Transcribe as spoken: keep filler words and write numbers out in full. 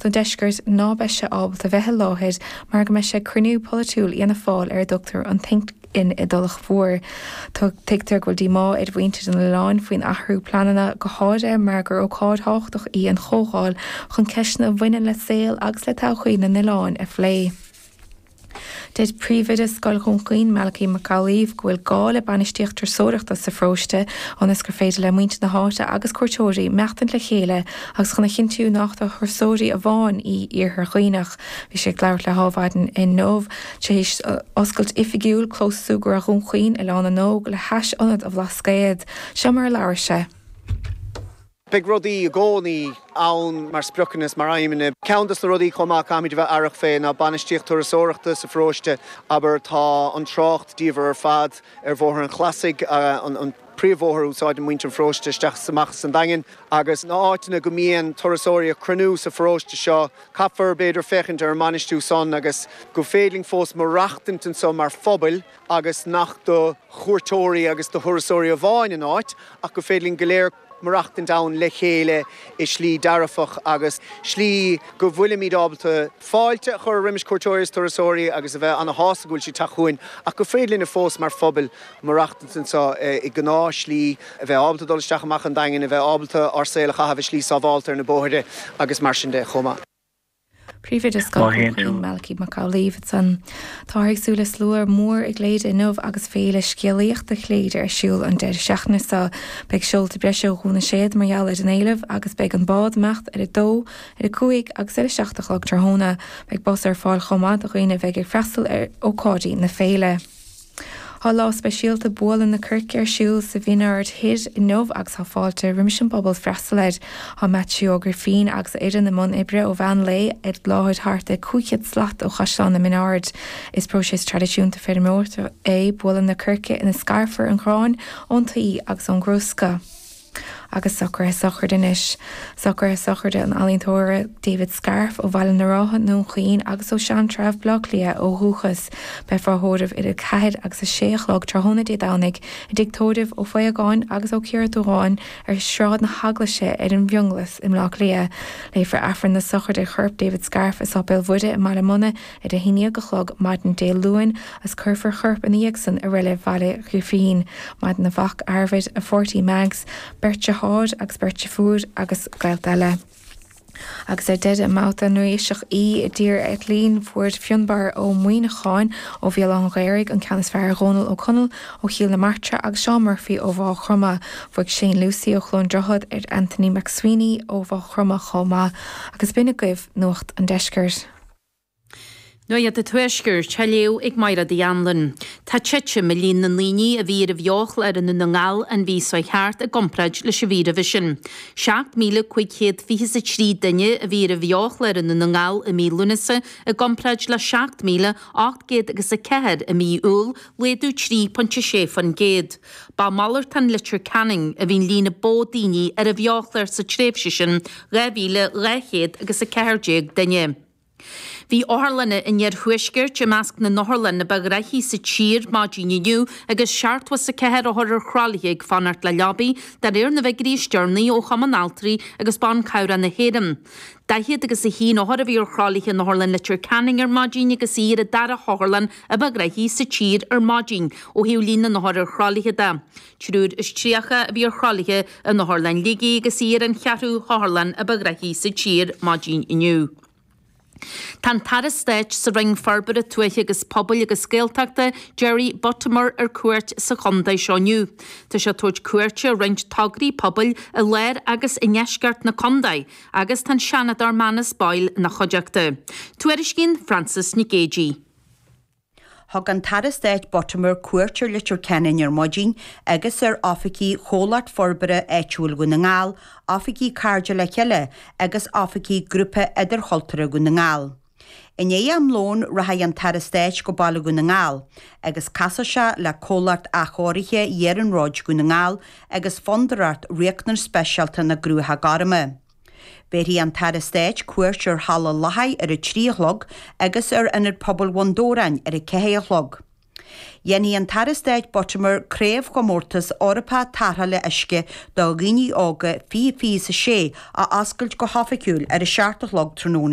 do deisgurt ná be se ábalta bheitthe láthid mar go me sé cruniú polatúil íana fáil ar doctor an think in i dulach mhór. Tá teictear go dtí má ar bhainte an láin faoin athrú planana go háide mar gur ó cád háchtach í an chógáil chun ceisna bhaine le saoil agus le táchaoine na láin a phlé. Dead príomhide scoil chun chuoin Malachy McAuliffe go bhfuil gáil le bainisteocht sóireachta sa phróiste anas gur féidir le muinte na háite agus cuairteoirí meachtain le chéile agus chuna chintiú nachta chursóirí a bháin í ar chuoinech. Bhí sé gláir le hábhaiden in nómh tééis oscailt ifigiúil clósú gur a chun chuoin i lána nóg le heis anad a bhlascéad se mar leabhar se. Big rudí gcónaí ann mar sprucannas mar aimimene. Ceantas na rudí chomá caimid bheith arach féin a banistíocht tuairteoireachta sa phróiste, aber tá an trácht díomhar ar fad ar bhóthar an chlasig an príomhóthar úsáid an muintear phróiste isteach samach san daingin, agus na áitina go mííon tuairisóirí a cruinú sa phróiste seo, capfar beidir fechint ar manistú son agus go féling fós mar reachtantain so mar phobal agus nach do chuairteoirí agus do thuairisóirí a bháin an áit, ach go féling go léir marachtan down le chéile is slí darafach agus slí go bhfuil míad ábalta fáilte chur rimis cuairteoiris tuairisóirí agus a bheith anna hásagúil si tachuin ach go féadlín na fós mar phobal marachtan sa i gná slí a bheith ábalta dul isteach amach an daingin a bheith ábalta arsail a chahabh slí sábháiltar na bóthirde agus mar sin de chomá. Príomhide scoil chun Malachy McAuliffe san táirgsúla slúr mór ag léad in nómh agus féile scialaíocht a chléide ar siúil an deir seachna sa beag siúlta breisio chuna séad margheall ar an éileh agus beag an bád mecht ar a dó ar a cuaig agus ar a seachtach tarthóna beag bos ar fáil chomá a chuoine bheith ag freastal ar ócádaí na féile. Tá lá speisialta bóla na curci ar siúil sa bhíonar hid in nómh agus tá fáilte riimisin bobbal freistaleid á meteogur féin agus éidir na món ibre ó bhean lé ag láthid harta cúchiad slacht ó chaisleán na minard. Is próséis tradiisiúnta féidir é bóla na curci ina scarfar an chráin óntaí agus an grúsca. Agus soccer soccer dinis. Soccer soccer an alíntóra David Scarf ó bhaile na ráha nó chuoin agus ó sean tref blog lia ó húchas be farthódamh idir caiid agus a séachlog trthóna dé dánig i dictódamh ó foiagáin agus ó ciar doráin ar sráid na haglaise ar an bheonglas im lách lia. Léifar affran na soccer de churp David Scarf is op bilvude in Malamona i de hinia gechlog maiden de luin as curfar churp in the Ixon a rille vale Rufin maiden na vach arvid a forty mags Bertje Hard agus Bertje Food agus Gaeltelle. Agus er dead a mouta nuisiach í a dír et lín fuair fionbar ó muoine cháin ó bhíal an ghéirigh an ceannas fear Ronald O'Connell ó Chiel na Martra agus Sean Murphy ó bhá chroma fuaig Shane Lucy ó chlón drochad ar Anthony McSweeney ó bhá chroma chomá agus bina goibh nuacht an deisgurt. No iad a tuaisgur teléo ag maira di anlan. Tá tseitse me lín na líní a bhír a bheoch ar an na ngáil an bhí soi cheart a gompraid le se víra visin. Seacht míle cuichéad fihis a trí daine a bhír a bheoch ar an na ngáil a mí lunasa a gompraid le seacht míle ácht géad agus a cehead a mí úl leadú trí pontse sé fan géad. Ba malar tan litir canning a bhín lína bó daoine ar a bheoch ar sa tréfsisin ra bhíle rechéad agus a ceirdeag daine. Bhí áharlanna in near thuisgur te measc na nóharlanna bag raithí sa tír má díniu agus seart was sa cehead ó thuir chrálaigh fanart le leabaí dar éir na bheith grístearnaí ó chamanaltarí agus bán cabhra na héadam. Dahiad agus a hí ó thuir a bhíor chrálaigh an nóharlan litir canning ar mádín agus ír a dar a háharlan a bag raithí sa tír ar mádín ó hiúlín na nóhair chrálaigh da. Trúd is tríacha a bhíor chrálaigh a nóharlan ligí agus ír an chearú háharlan a bag raithí sa tír mádín iniu. Tan taras stéit sa ring farbar a tuaithe agus pobl agus scéalteachta Jerry Bottomer ar cuairt sa chondaid seoniu. Tá sé tuaid cuairte a ringt tograí pobl a léir agus i neisceart na condaid agus tan seanad ar manas bail na chodeachta. Tuairis cinn Francis Nicagé. Thg an taras stéit Bottomer cuairtear litir ceannain ar modín agus ar áfací chólacht forbare éitiúil go na ngáil, áfací cairde le cheile agus áfací grúpa idir choltara go na ngáil. In é am lón ratha an taras stéit go balla go na ngáil, agus casa se le chólacht a chóirithe dhéar an ráid go na ngáil agus fondarart riachnar speisialta na grútha garama. Béirí an taras stéit cuairtear halla lahaid ar a tríolog agus ar inar pobl wandórain ar a céhéolog. Yenny an taras stéit Bottomer créamh go mórtas orpa tartha le isce do ghaoine ága fi fi sa sé a ascailt go hafaiciúil ar a seaartachlog tróna